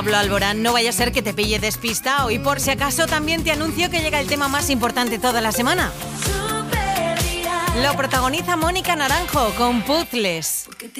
Pablo Alborán, no vaya a ser que te pille despistado. Y por si acaso también te anuncio que llega el tema más importante toda la semana. Lo protagoniza Mónica Naranjo con Puzzles.